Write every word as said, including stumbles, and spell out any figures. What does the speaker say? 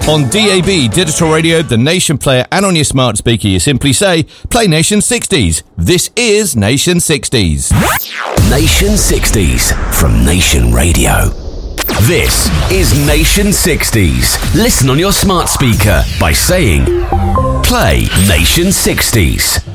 On D A B, digital radio, the Nation player, and on your smart speaker, you simply say, play Nation sixties. This is Nation sixties. Nation sixties from Nation Radio. This is Nation sixties. Listen on your smart speaker by saying, play Nation sixties.